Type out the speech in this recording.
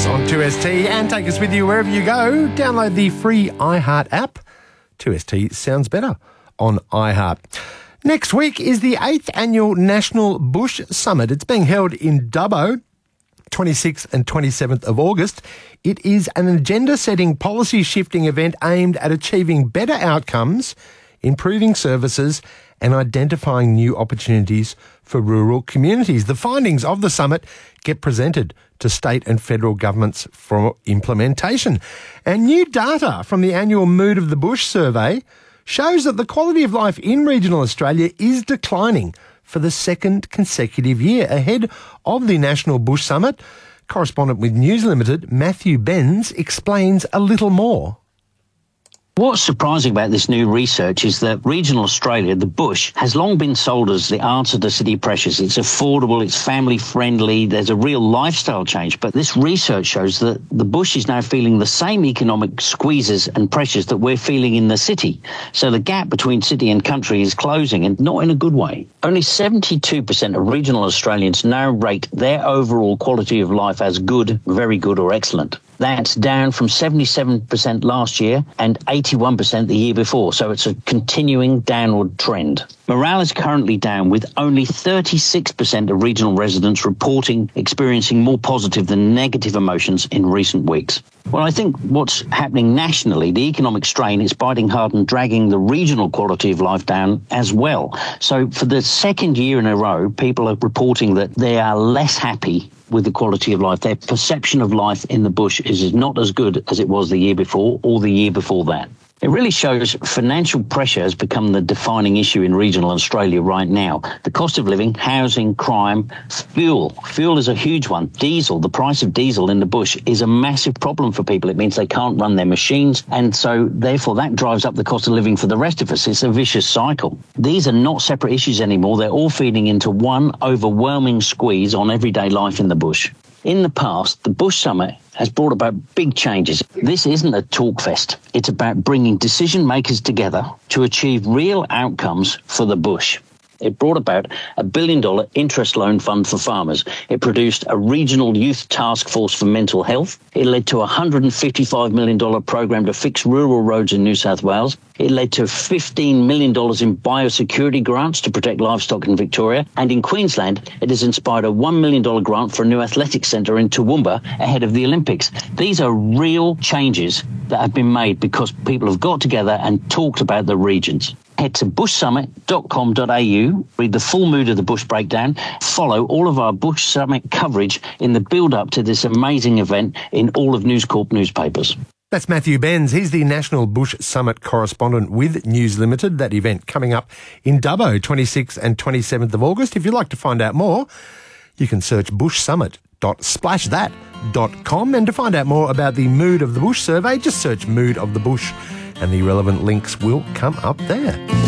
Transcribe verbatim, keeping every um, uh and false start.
on two S T and take us with you wherever you go. Download the free iHeart app. two S T sounds better on iHeart. Next week is the eighth Annual National Bush Summit. It's being held in Dubbo, twenty-sixth and twenty-seventh of August. It is an agenda-setting, policy-shifting event aimed at achieving better outcomes, improving services and identifying new opportunities for rural communities. The findings of the summit get presented to state and federal governments for implementation. And new data from the annual Mood of the Bush survey shows that the quality of life in regional Australia is declining for the second consecutive year. Ahead of the National Bush Summit, correspondent with News Limited, Matthew Benz, explains a little more. What's surprising about this new research is that regional Australia, the bush, has long been sold as the answer to city pressures. It's affordable, it's family-friendly, there's a real lifestyle change. But this research shows that the bush is now feeling the same economic squeezes and pressures that we're feeling in the city. So the gap between city and country is closing, and not in a good way. Only seventy-two percent of regional Australians now rate their overall quality of life as good, very good or excellent. That's down from seventy-seven percent last year and eighty-one percent the year before, so it's a continuing downward trend. Morale is currently down, with only thirty-six percent of regional residents reporting experiencing more positive than negative emotions in recent weeks. Well, I think what's happening nationally, the economic strain is biting hard and dragging the regional quality of life down as well. So for the second year in a row, people are reporting that they are less happy with the quality of life. Their perception of life in the bush is not as good as it was the year before or the year before that. It really shows financial pressure has become the defining issue in regional Australia right now. The cost of living, housing, crime, fuel. Fuel is a huge one. Diesel, the price of diesel in the bush is a massive problem for people. It means they can't run their machines, and so therefore that drives up the cost of living for the rest of us. It's a vicious cycle. These are not separate issues anymore. They're all feeding into one overwhelming squeeze on everyday life in the bush. In the past, the Bush Summit has brought about big changes. This isn't a talk fest. It's about bringing decision makers together to achieve real outcomes for the bush. It brought about a billion dollar interest loan fund for farmers. It produced a regional youth task force for mental health. It led to a one hundred fifty-five million dollars program to fix rural roads in New South Wales. It led to fifteen million dollars in biosecurity grants to protect livestock in Victoria. And in Queensland, it has inspired a one million dollars grant for a new athletics centre in Toowoomba ahead of the Olympics. These are real changes that have been made because people have got together and talked about the regions. Head to bush summit dot com dot a u, read the full Mood of the Bush breakdown, follow all of our Bush Summit coverage in the build-up to this amazing event in all of News Corp newspapers. That's Matthew Benz. He's the National Bush Summit correspondent with News Limited. That event coming up in Dubbo, twenty-sixth and twenty-seventh of August. If you'd like to find out more, you can search bush summit dot splash that dot com. And to find out more about the Mood of the Bush survey, just search Mood of the Bush and the relevant links will come up there.